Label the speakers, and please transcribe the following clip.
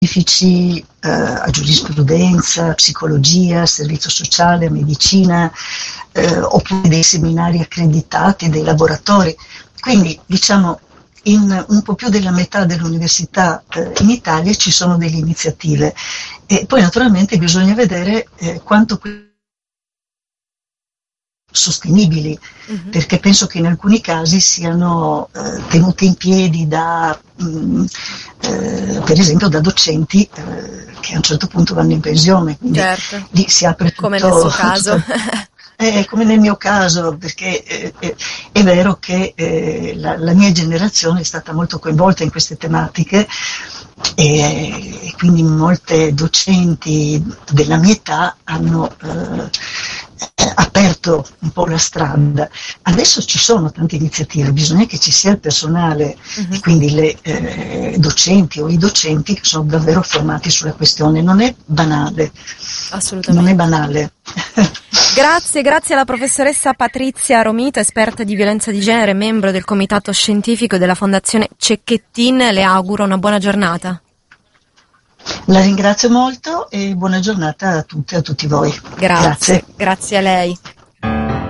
Speaker 1: scientifici, a giurisprudenza, psicologia, servizio sociale, medicina, oppure dei seminari accreditati, dei laboratori. Quindi diciamo in un po' più della metà delle università in Italia ci sono delle iniziative, e poi naturalmente bisogna vedere quanto sostenibili, perché penso che in alcuni casi siano tenute in piedi per esempio da docenti che a un certo punto vanno in pensione, quindi
Speaker 2: certo,
Speaker 1: lì si apre tutto,
Speaker 2: come nel suo caso.
Speaker 1: come nel mio caso, perché è vero che la mia generazione è stata molto coinvolta in queste tematiche, e quindi molte docenti della mia età hanno aperto un po' la strada. Adesso ci sono tante iniziative, bisogna che ci sia il personale, e quindi le docenti o i docenti che sono davvero formati sulla questione. Non è banale.
Speaker 2: Assolutamente.
Speaker 1: Non è banale.
Speaker 2: Grazie alla professoressa Patrizia Romito, esperta di violenza di genere, membro del comitato scientifico della Fondazione Cecchettin. Le auguro una buona giornata.
Speaker 1: La ringrazio molto e buona giornata a tutte e a tutti voi.
Speaker 2: Grazie a lei.